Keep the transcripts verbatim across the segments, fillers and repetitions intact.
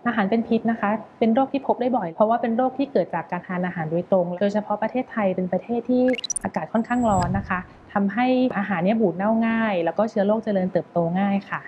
อาหารเป็นพิษนะคะเป็นโรคที่พบได้บ่อยเพราะว่าเป็นโรคที่เกิดจากการทานอาหารโดยตรงโดยเฉพาะประเทศไทยเป็นประเทศที่อากาศค่อนข้างร้อนนะคะทำให้อาหารเนี่ยบูดเน่าง่ายแล้วก็เชื้อโรคเจริญเติบโตง่ายค่ะ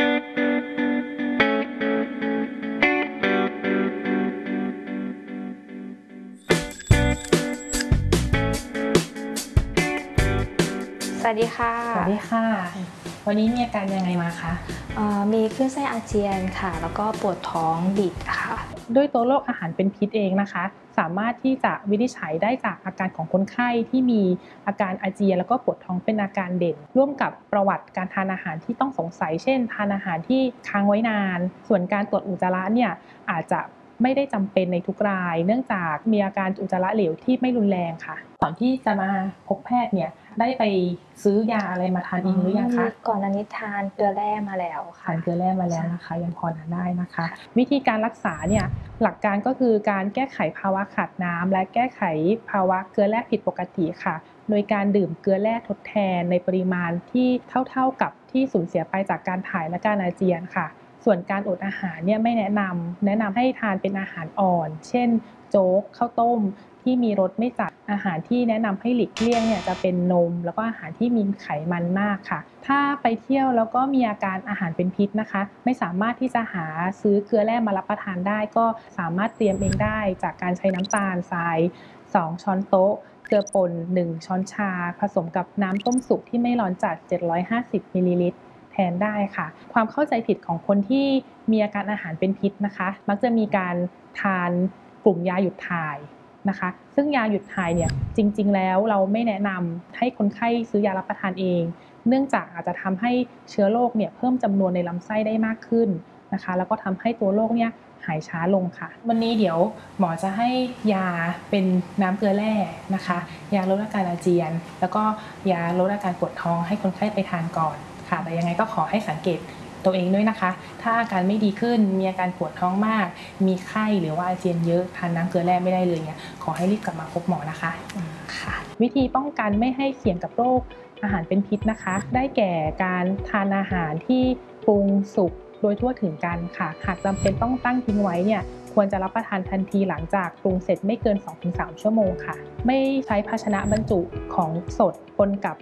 สวัสดีค่ะสวัสดีค่ะวันนี้มีอาการยังไงมาคะมีคลื่นไส้อาเจียนค่ะแล้วก็ปวดท้องบิดค่ะด้วยตัวโรคอาหารเป็นพิษเองนะคะสามารถที่จะวินิจฉัยได้จากอาการของคนไข้ที่มีอาการอาเจียนแล้วก็ปวดท้องเป็นอาการเด่นร่วมกับประวัติการทานอาหารที่ต้องสงสัยเช่นทานอาหารที่ค้างไว้นานส่วนการตรวจอุจจาระเนี่ยอาจจะไม่ได้จำเป็นในทุกรายเนื่องจากมีอาการอุจจาระเหลวที่ไม่รุนแรงค่ะก่อนที่จะมาพบแพทย์เนี่ยได้ไปซื้อยาอะไรมาทานเองหรือยังคะก่อนอันนี้ทานเกลือแร่มาแล้วค่ะทานเกลือแร่มาแล้วนะคะยังพอทานได้นะคะวิธีการรักษาเนี่ยหลักการก็คือการแก้ไขภาวะขาดน้ำและแก้ไขภาวะเกลือแร่ผิดปกติค่ะโดยการดื่มเกลือแร่ทดแทนในปริมาณที่เท่าๆกับที่สูญเสียไปจากการถ่ายและการอาเจียนค่ะส่วนการอดอาหารเนี่ยไม่แนะนำแนะนำให้ทานเป็นอาหารอ่อนเช่นโจ๊กข้าวต้มที่มีรสไม่จัดอาหารที่แนะนำให้หลีกเลี่ยงเนี่ยจะเป็นนมแล้วก็อาหารที่มีไขมันมากค่ะถ้าไปเที่ยวแล้วก็มีอาการอาหารเป็นพิษนะคะไม่สามารถที่จะหาซื้อเกลือแร่มารับประทานได้ก็สามารถเตรียมเองได้จากการใช้น้ำตาลทรายสองช้อนโต๊ะเกลือป่นหนึ่งช้อนชาผสมกับน้ำต้มสุกที่ไม่ร้อนจัดเจ็ดร้อยห้าสิบมิลลิลิตรแทนได้ค่ะความเข้าใจผิดของคนที่มีอาการอาหารเป็นพิษนะคะมักจะมีการทานกลุ่มยาหยุดถ่ายนะคะซึ่งยาหยุดถ่ายเนี่ยจริงๆแล้วเราไม่แนะนำให้คนไข้ซื้อยารับประทานเองเนื่องจากอาจจะทำให้เชื้อโรคเนี่ยเพิ่มจำนวนในลำไส้ได้มากขึ้นนะคะแล้วก็ทำให้ตัวโรคเนี่ยหายช้าลงค่ะวันนี้เดี๋ยวหมอจะให้ยาเป็นน้ำเกลือแร่นะคะยาลดอาการอาเจียนแล้วก็ยาลดอาการปวดท้องให้คนไข้ไปทานก่อนค่ะแต่ยังไงก็ขอให้สังเกตตัวเองด้วยนะคะถ้าอาการไม่ดีขึ้นมีอาการปวดท้องมากมีไข้หรือว่าอาเจียนเยอะทานน้ำเกลือแร่ไม่ได้เลยเนี่ยขอให้รีบกลับมาพบหมอนะคะค่ะวิธีป้องกันไม่ให้เสี่ยงกับโรคอาหารเป็นพิษนะคะได้แก่การทานอาหารที่ปรุงสุกโดยทั่วถึงกันค่ะหากจำเป็นต้องตั้งทิ้งไว้เนี่ยควรจะรับประทานทันทีหลังจากปรุงเสร็จไม่เกิน สองถึงสาม ชั่วโมงค่ะไม่ใช้ภาชนะบรรจุของสดปนกับ